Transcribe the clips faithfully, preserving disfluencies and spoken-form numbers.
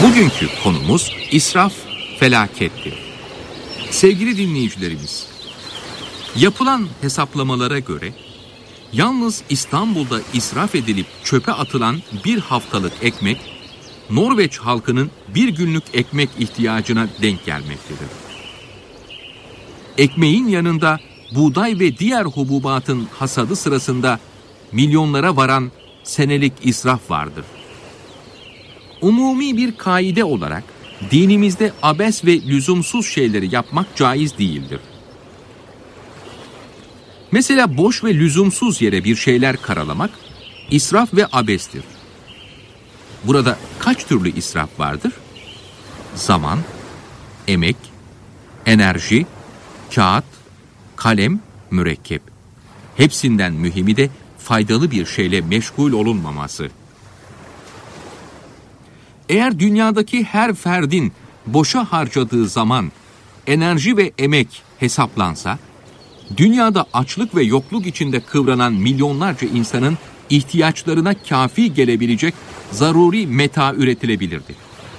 Bugünkü konumuz israf, felakettir. Sevgili dinleyicilerimiz, yapılan hesaplamalara göre yalnız İstanbul'da israf edilip çöpe atılan bir haftalık ekmek, Norveç halkının bir günlük ekmek ihtiyacına denk gelmektedir. Ekmeğin yanında buğday ve diğer hububatın hasadı sırasında milyonlara varan senelik israf vardır. Umumi bir kaide olarak dinimizde abes ve lüzumsuz şeyleri yapmak caiz değildir. Mesela boş ve lüzumsuz yere bir şeyler karalamak israf ve abestir. Burada kaç türlü israf vardır? Zaman, emek, enerji, kağıt, kalem, mürekkep. Hepsinden mühimi de faydalı bir şeyle meşgul olunmaması. Eğer dünyadaki her ferdin boşa harcadığı zaman, enerji ve emek hesaplansa, dünyada açlık ve yokluk içinde kıvranan milyonlarca insanın ihtiyaçlarına kafi gelebilecek zaruri meta üretilebilirdi.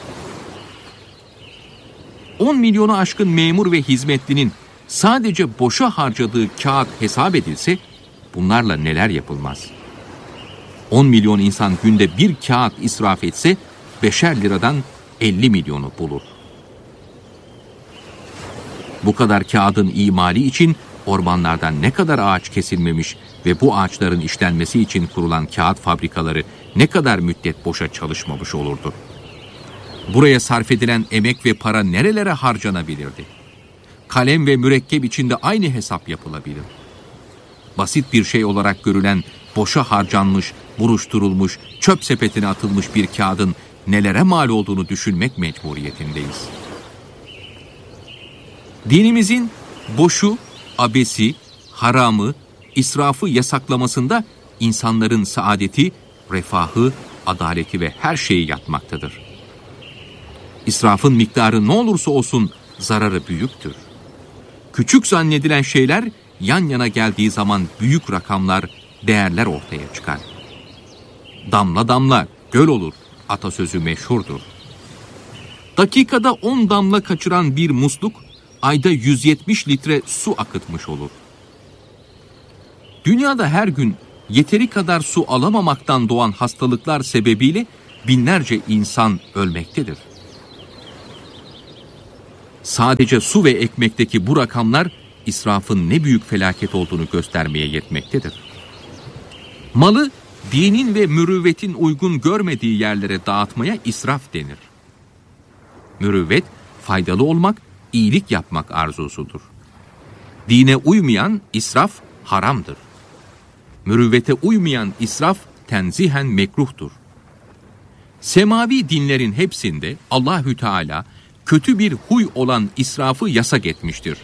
on milyonu aşkın memur ve hizmetlinin sadece boşa harcadığı kağıt hesap edilse, bunlarla neler yapılmaz? on milyon insan günde bir kağıt israf etse, beşer liradan elli milyonu bulur. Bu kadar kağıdın imali için ormanlardan ne kadar ağaç kesilmemiş ve bu ağaçların işlenmesi için kurulan kağıt fabrikaları ne kadar müddet boşa çalışmamış olurdu? Buraya sarf edilen emek ve para nerelere harcanabilirdi? Kalem ve mürekkep içinde aynı hesap yapılabilir. Basit bir şey olarak görülen boşa harcanmış, buruşturulmuş, çöp sepetine atılmış bir kağıdın nelere mal olduğunu düşünmek mecburiyetindeyiz. Dinimizin boşu, abesi, haramı, israfı yasaklamasında insanların saadeti, refahı, adaleti ve her şeyi yatmaktadır. İsrafın miktarı ne olursa olsun zararı büyüktür. Küçük zannedilen şeyler yan yana geldiği zaman büyük rakamlar, değerler ortaya çıkar. Damla damla göl olur atasözü meşhurdur. Dakikada on damla kaçıran bir musluk, ayda yüz yetmiş litre su akıtmış olur. Dünyada her gün yeteri kadar su alamamaktan doğan hastalıklar sebebiyle binlerce insan ölmektedir. Sadece su ve ekmekteki bu rakamlar israfın ne büyük felaket olduğunu göstermeye yetmektedir. Malı dinin ve mürüvvetin uygun görmediği yerlere dağıtmaya israf denir. Mürüvvet, faydalı olmak, iyilik yapmak arzusudur. Dine uymayan israf haramdır. Mürüvvete uymayan israf tenzihen mekruhtur. Semavi dinlerin hepsinde Allahü Teala kötü bir huy olan israfı yasak etmiştir.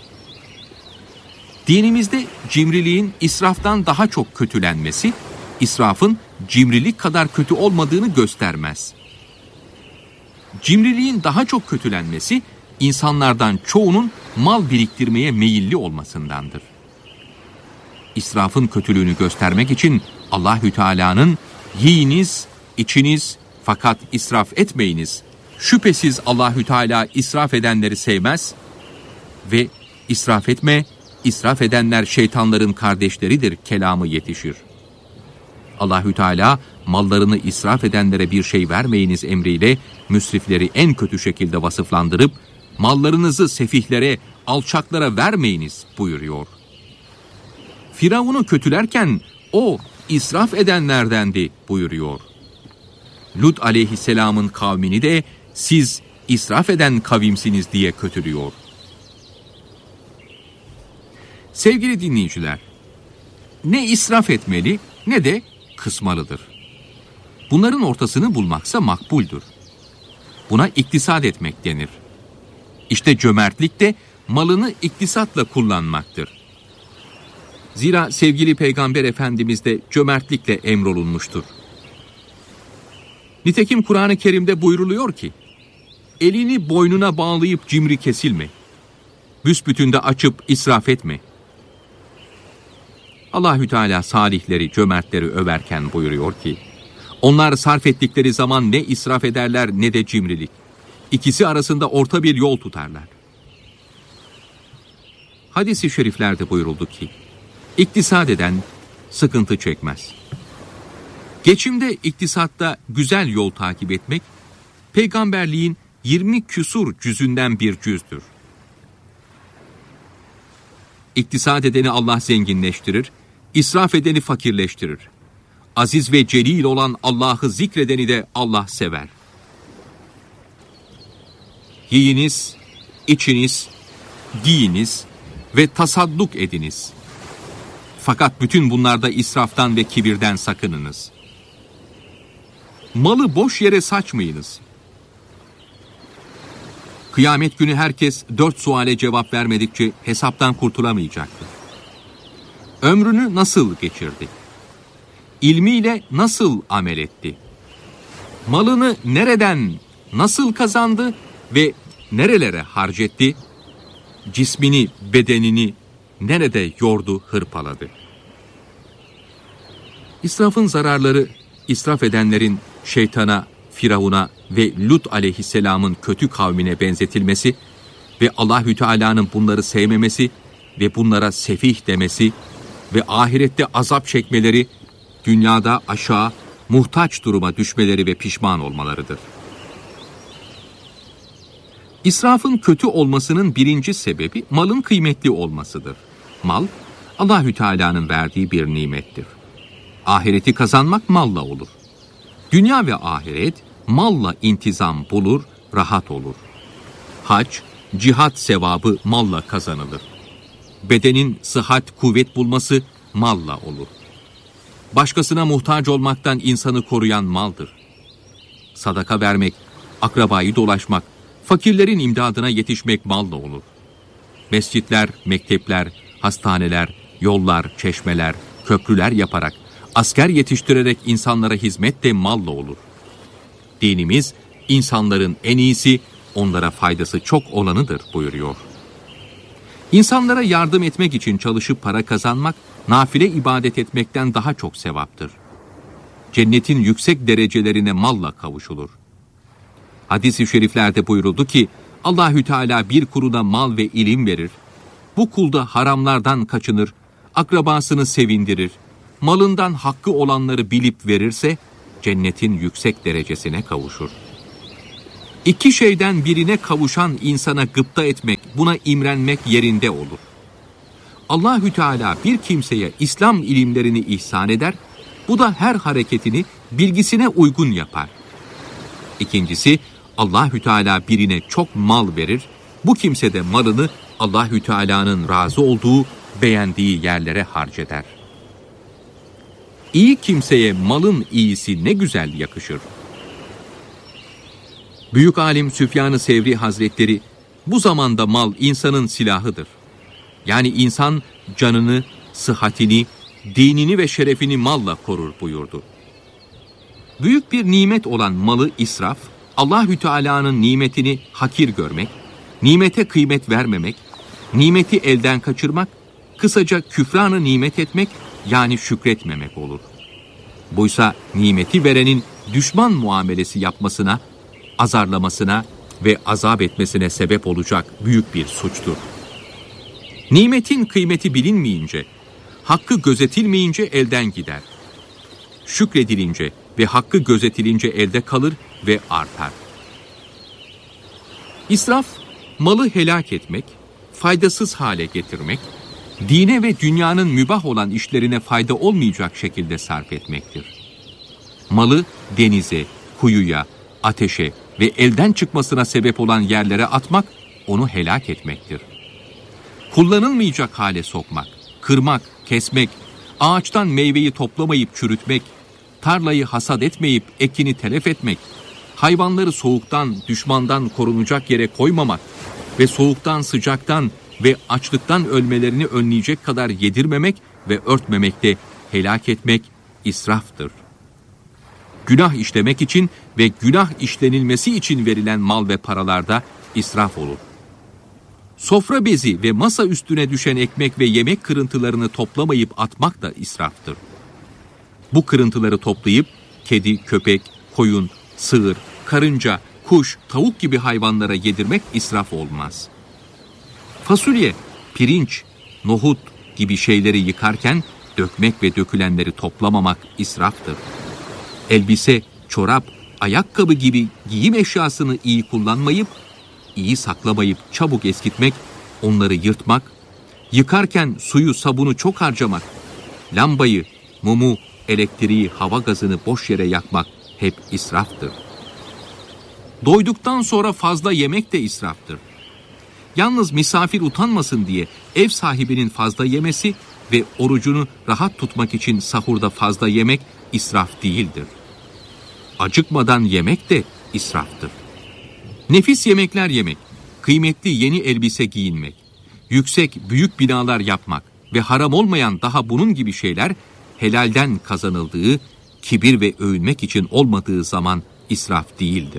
Dinimizde cimriliğin israftan daha çok kötülenmesi, israfın cimrilik kadar kötü olmadığını göstermez. Cimriliğin daha çok kötülenmesi, insanlardan çoğunun mal biriktirmeye meyilli olmasındandır. İsrafın kötülüğünü göstermek için Allahü Teala'nın yiyiniz, içiniz fakat israf etmeyiniz. Şüphesiz Allahü Teala israf edenleri sevmez ve israf etme, israf edenler şeytanların kardeşleridir kelamı yetişir. Allahü Teala mallarını israf edenlere bir şey vermeyiniz emriyle müsrifleri en kötü şekilde vasıflandırıp mallarınızı sefihlere, alçaklara vermeyiniz buyuruyor. Firavun'u kötülerken o israf edenlerdendi buyuruyor. Lut aleyhisselamın kavmini de siz israf eden kavimsiniz diye kötülüyor. Sevgili dinleyiciler, ne israf etmeli ne de kısmalıdır. Bunların ortasını bulmaksa makbuldür. Buna iktisat etmek denir. İşte cömertlik de malını iktisatla kullanmaktır. Zira sevgili Peygamber Efendimiz de cömertlikle emrolunmuştur. Nitekim Kur'an-ı Kerim'de buyruluyor ki, elini boynuna bağlayıp cimri kesilme, büsbütün de açıp israf etme. Allahü Teala salihleri, cömertleri överken buyuruyor ki, Onlar sarf ettikleri zaman ne israf ederler ne de cimrilik. İkisi arasında orta bir yol tutarlar. Hadis-i şeriflerde buyuruldu ki, iktisat eden sıkıntı çekmez. Geçimde, iktisatta güzel yol takip etmek, peygamberliğin yirmi küsur cüzünden bir cüzdür. İktisat edeni Allah zenginleştirir, israf edeni fakirleştirir. Aziz ve celil olan Allah'ı zikredeni de Allah sever. Yiyiniz, içiniz, giyiniz ve tasadduk ediniz. Fakat bütün bunlarda israftan ve kibirden sakınınız. Malı boş yere saçmayınız. Kıyamet günü herkes dört suale cevap vermedikçe hesaptan kurtulamayacaktır. Ömrünü nasıl geçirdi? İlmiyle nasıl amel etti? Malını nereden, nasıl kazandı ve nerelere harcetti? Cismini, bedenini nerede yordu, hırpaladı? İsrafın zararları, israf edenlerin şeytana, Firavun'a ve Lut aleyhisselamın kötü kavmine benzetilmesi ve Allahü Teala'nın bunları sevmemesi ve bunlara sefih demesi ve ahirette azap çekmeleri, dünyada aşağı, muhtaç duruma düşmeleri ve pişman olmalarıdır. İsrafın kötü olmasının birinci sebebi malın kıymetli olmasıdır. Mal, Allahü Teala'nın verdiği bir nimettir. Ahireti kazanmak malla olur. Dünya ve ahiret malla intizam bulur, rahat olur. Hac, cihat sevabı malla kazanılır. Bedenin sıhhat, kuvvet bulması malla olur. Başkasına muhtaç olmaktan insanı koruyan maldır. Sadaka vermek, akrabayı dolaşmak, fakirlerin imdadına yetişmek malla olur. Mescitler, mektepler, hastaneler, yollar, çeşmeler, köprüler yaparak, asker yetiştirerek insanlara hizmet de malla olur. Dinimiz, insanların en iyisi, onlara faydası çok olanıdır buyuruyor. İnsanlara yardım etmek için çalışıp para kazanmak, nafile ibadet etmekten daha çok sevaptır. Cennetin yüksek derecelerine malla kavuşulur. Hadis-i şeriflerde buyuruldu ki, Allahü Teala bir kuluna mal ve ilim verir, bu kulda haramlardan kaçınır, akrabasını sevindirir, malından hakkı olanları bilip verirse, cennetin yüksek derecesine kavuşur. İki şeyden birine kavuşan insana gıpta etmek, buna imrenmek yerinde olur. Allahü Teala bir kimseye İslam ilimlerini ihsan eder, bu da her hareketini bilgisine uygun yapar. İkincisi, Allahü Teala birine çok mal verir, bu kimse de malını Allahü Teala'nın razı olduğu, beğendiği yerlere harceder. İyi kimseye malın iyisi ne güzel yakışır. Büyük alim Süfyan-ı Sevri Hazretleri, bu zamanda mal insanın silahıdır. Yani insan canını, sıhhatini, dinini ve şerefini malla korur buyurdu. Büyük bir nimet olan malı israf, Allahü Teala'nın nimetini hakir görmek, nimete kıymet vermemek, nimeti elden kaçırmak, kısaca küfranı nimet etmek, yani şükretmemek olur. Buysa nimeti verenin düşman muamelesi yapmasına, azarlamasına ve azap etmesine sebep olacak büyük bir suçtur. Nimetin kıymeti bilinmeyince, hakkı gözetilmeyince elden gider. Şükredilince ve hakkı gözetilince elde kalır ve artar. İsraf, malı helak etmek, faydasız hale getirmek, dine ve dünyanın mübah olan işlerine fayda olmayacak şekilde sarf etmektir. Malı denize, kuyuya, ateşe ve elden çıkmasına sebep olan yerlere atmak, onu helak etmektir. Kullanılmayacak hale sokmak, kırmak, kesmek, ağaçtan meyveyi toplamayıp çürütmek, tarlayı hasat etmeyip ekini telef etmek, hayvanları soğuktan, düşmandan korunacak yere koymamak ve soğuktan, sıcaktan ve açlıktan ölmelerini önleyecek kadar yedirmemek ve örtmemek de helak etmek israftır. Günah işlemek için ve günah işlenilmesi için verilen mal ve paralarda israf olur. Sofra bezi ve masa üstüne düşen ekmek ve yemek kırıntılarını toplamayıp atmak da israftır. Bu kırıntıları toplayıp kedi, köpek, koyun, sığır, karınca, kuş, tavuk gibi hayvanlara yedirmek israf olmaz. Fasulye, pirinç, nohut gibi şeyleri yıkarken dökmek ve dökülenleri toplamamak israftır. Elbise, çorap, ayakkabı gibi giyim eşyasını iyi kullanmayıp, iyi saklamayıp çabuk eskitmek, onları yırtmak, yıkarken suyu sabunu çok harcamak, lambayı, mumu, elektriği, hava gazını boş yere yakmak hep israftır. Doyduktan sonra fazla yemek de israftır. Yalnız misafir utanmasın diye ev sahibinin fazla yemesi ve orucunu rahat tutmak için sahurda fazla yemek israf değildir. Acıkmadan yemek de israftır. Nefis yemekler yemek, kıymetli yeni elbise giyinmek, yüksek büyük binalar yapmak ve haram olmayan daha bunun gibi şeyler helalden kazanıldığı, kibir ve övünmek için olmadığı zaman israf değildir.